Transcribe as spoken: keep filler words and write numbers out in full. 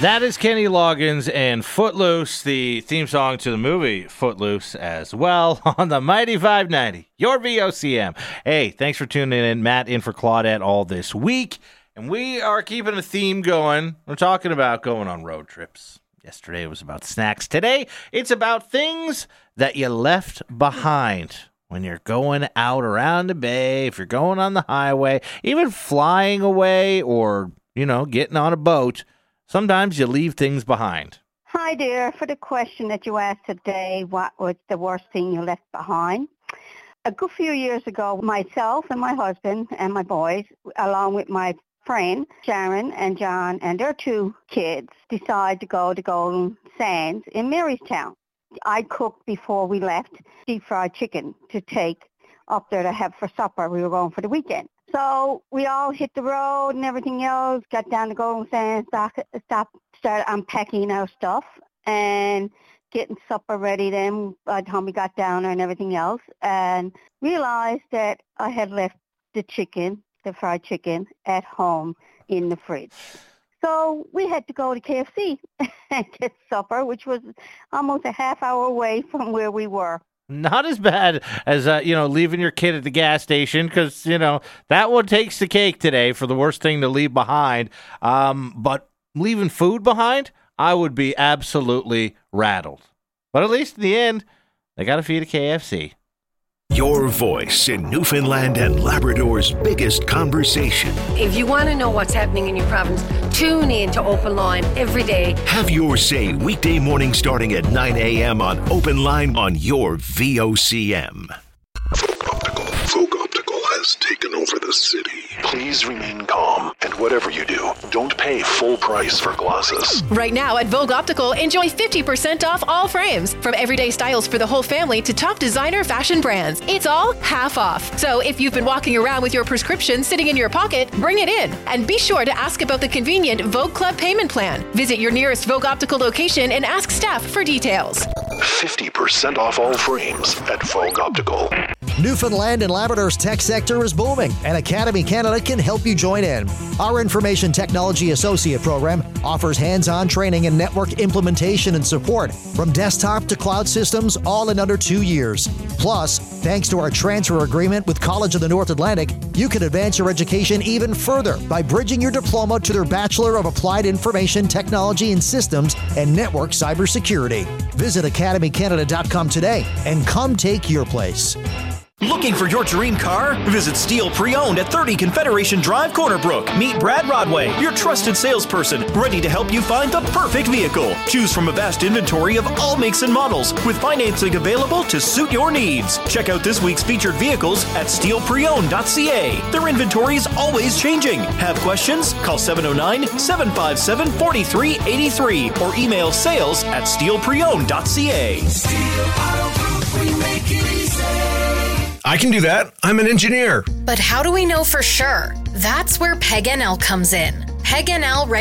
That is Kenny Loggins and Footloose, the theme song to the movie Footloose as well, on the Mighty five ninety, your V O C M. Hey, thanks for tuning in. Matt in for Claudette all this week, and we are keeping a theme going. We're talking about going on road trips. Yesterday it was about snacks. Today it's about things that you left behind when you're going out around the bay, if you're going on the highway, even flying away or, you know, getting on a boat. Sometimes you leave things behind. Hi, dear. For the question that you asked today, what was the worst thing you left behind? A good few years ago, myself and my husband and my boys, along with my friend Sharon and John and their two kids, decided to go to Golden Sands in Marystown. I cooked before we left deep fried chicken to take up there to have for supper. We were going for the weekend. So we all hit the road and everything else, got down to Golden Sands, stopped, started unpacking our stuff and getting supper ready then by the time we got down there and everything else, and realized that I had left the chicken, the fried chicken, at home in the fridge. So we had to go to K F C and get supper, which was almost a half hour away from where we were. Not as bad as, uh, you know, leaving your kid at the gas station, because, you know, that one takes the cake today for the worst thing to leave behind. Um, but leaving food behind, I would be absolutely rattled. But at least in the end, they got to feed a K F C. Your voice in Newfoundland and Labrador's biggest conversation. If you want to know what's happening in your province, tune in to Open Line every day. Have your say weekday morning starting at nine a.m. on Open Line on your V O C M. Vogue Optical. Vogue Optical has taken over the city. Please remain calm, and whatever you do, don't pay full price for glasses. Right now at Vogue Optical, enjoy fifty percent off all frames. From everyday styles for the whole family to top designer fashion brands. It's all half off. So if you've been walking around with your prescription sitting in your pocket, bring it in. And be sure to ask about the convenient Vogue Club payment plan. Visit your nearest Vogue Optical location and ask staff for details. fifty percent off all frames at Vogue Optical. Newfoundland and Labrador's tech sector is booming, and Academy Canada can help you join in. Our Information Technology Associate program offers hands-on training and network implementation and support from desktop to cloud systems, all in under two years. Plus, thanks to our transfer agreement with College of the North Atlantic, you can advance your education even further by bridging your diploma to their Bachelor of Applied Information Technology and Systems and Network Cybersecurity. Visit academy canada dot com today and come take your place. Looking for your dream car? Visit Steel Pre-Owned at thirty Confederation Drive, Corner Brook. Meet Brad Rodway, your trusted salesperson, ready to help you find the perfect vehicle. Choose from a vast inventory of all makes and models, with financing available to suit your needs. Check out this week's featured vehicles at steel pre owned dot c a. Their inventory is always changing. Have questions? Call seven oh nine, seven five seven, four three eight three or email sales at steel pre owned dot c a. Steel Auto Group, we make it easy. I can do that. I'm an engineer. But how do we know for sure? That's where Peg N L comes in. Peg N L